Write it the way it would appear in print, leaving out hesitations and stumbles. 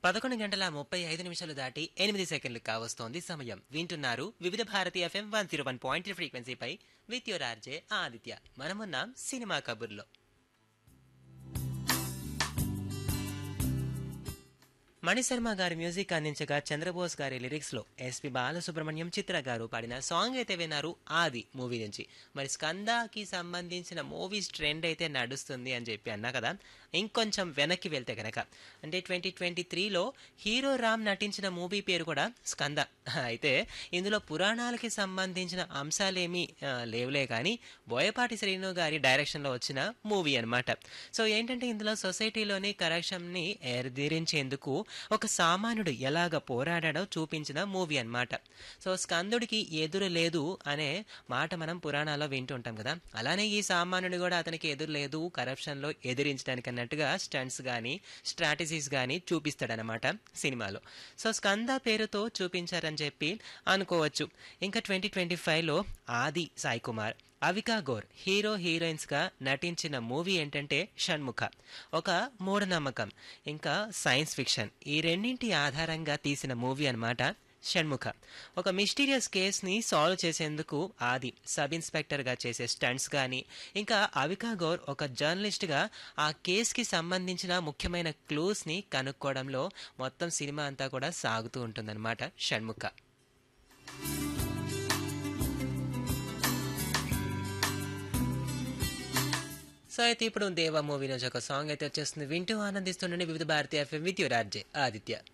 11:35 దాటి 8 సెకండ్లు కావస్తోంది సమయం. వింటున్నారు వివిధ Bharati FM 101.3 ఫ్రీక్వెన్సీపై with your RJ Aditya. మనమున్నాం సినిమా కబుర్లో. మణిశర్మ గారి మ్యూజిక్ అందించగా చంద్రబోస్ గారి లిరిక్స్ లో ఎస్పి బాలసుబ్రహ్మణ్యం చిత్ర గారు పాడిన సాంగ్ అయితే విన్నారు ఆది మూవీ నుంచి. మరి స్కందాకి సంబంధించిన మూవీస్ ట్రెండ్ అయితే నడుస్తుంది అని చెప్పి అన్నా కదా. ఇంకొంచెం వెనక్కి వెళ్తే కనుక అంటే 2023లో హీరో రామ్ నటించిన మూవీ పేరు కూడా స్కంద. అయితే ఇందులో పురాణాలకి సంబంధించిన అంశాలేమీ లేవులే కానీ బోయపాటి శ్రీను గారి డైరెక్షన్లో వచ్చిన మూవీ అనమాట. సో ఏంటంటే ఇందులో సొసైటీలోని కరప్షన్ని ఎదిరించేందుకు ఒక సామాన్యుడు ఎలాగ పోరాడాడో చూపించిన మూవీ అన్నమాట. సో స్కందుడికి ఎదురు లేదు అనే మాట మనం పురాణాల్లో వింటుంటాం కదా. అలానే ఈ సామాన్యుడు కూడా అతనికి ఎదురు లేదు కరప్షన్లో ఎదిరించడానికి అన్నట్టుగా స్టంట్స్ కానీ స్ట్రాటజీస్ కానీ చూపిస్తాడనమాట సినిమాలో. సో స్కంద పేరుతో చూపించారని చెప్పి అనుకోవచ్చు. ఇంకా 2025లో ఆది సాయి కుమార్, అవికా గోర్ హీరో హీరోయిన్స్ గా నటించిన మూవీ ఏంటంటే షణ్ముఖ. ఒక మూఢనమ్మకం ఇంకా సైన్స్ ఫిక్షన్ ఈ రెండింటి ఆధారంగా తీసిన మూవీ అన్నమాట షణ్ముఖ. ఒక మిస్టీరియస్ కేస్ని సాల్వ్ చేసేందుకు ఆది సబ్ ఇన్స్పెక్టర్గా చేసే స్టంట్స్ కానీ ఇంకా అవికా గౌర్ ఒక జర్నలిస్ట్గా ఆ కేసుకి సంబంధించిన ముఖ్యమైన క్లూస్ని కనుక్కోవడంలో మొత్తం సినిమా అంతా కూడా సాగుతూ ఉంటుందన్నమాట షణ్ముఖ. సో అయితే ఇప్పుడు దేవా మూవీ నుంచి ఒక సాంగ్ అయితే వచ్చేస్తుంది. వింటూ ఆనందిస్తుండండి వివిధ భారతీయ FM with your RJ Aditya.